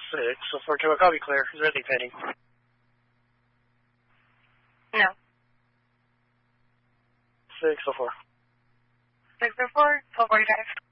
604 Kilo copy, clear. Is there anything pending? No. 604. 604, 1245.